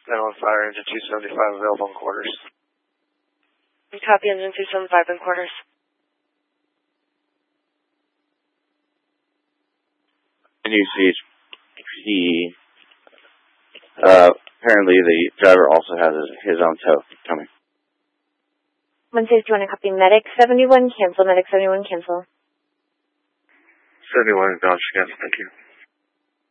915 Fire Engine 275 available in quarters. Copy Engine 275 in quarters. NUCHP. Apparently the driver also has his own tow coming. 160, do you want to copy Medic 71, cancel, Medic 71, cancel. 71, acknowledge, cancel, thank you.